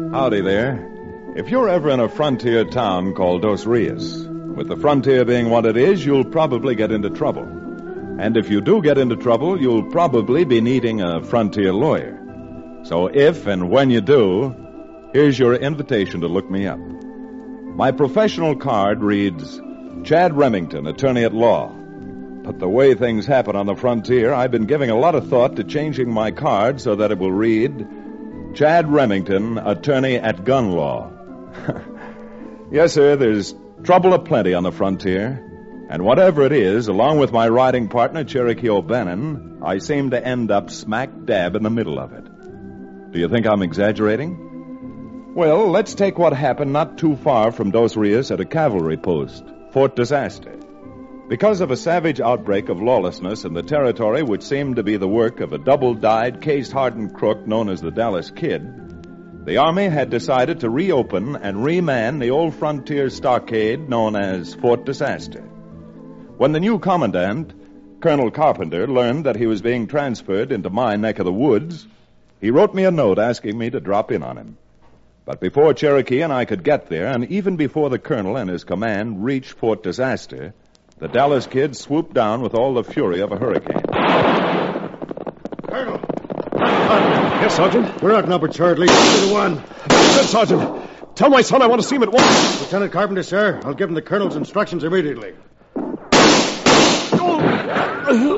Howdy there. If you're ever in a frontier town called Dos Rios, with the frontier being what it is, you'll probably get into trouble. And if you do get into trouble, you'll probably be needing a frontier lawyer. So if and when you do, here's your invitation to look me up. My professional card reads, Chad Remington, attorney at law. But the way things happen on the frontier, I've been giving a lot of thought to changing my card so that it will read, Chad Remington, attorney at gun law. Yes, sir, there's trouble aplenty on the frontier. And whatever it is, along with my riding partner, Cherokee O'Bannon, I seem to end up smack dab in the middle of it. Do you think I'm exaggerating? Well, let's take what happened not too far from Dos Rios at a cavalry post, Fort Disaster. Because of a savage outbreak of lawlessness in the territory which seemed to be the work of a double-dyed, case-hardened crook known as the Dallas Kid, the Army had decided to reopen and reman the old frontier stockade known as Fort Disaster. When the new commandant, Colonel Carpenter, learned that he was being transferred into my neck of the woods, he wrote me a note asking me to drop in on him. But before Cherokee and I could get there, and even before the colonel and his command reached Fort Disaster, the Dallas Kid swooped down with all the fury of a hurricane. Colonel! Yes, Sergeant? We're outnumbered, sir, at least 2-1. Good, Sergeant. Tell my son I want to see him at once. Lieutenant Carpenter, sir. I'll give him the colonel's instructions immediately.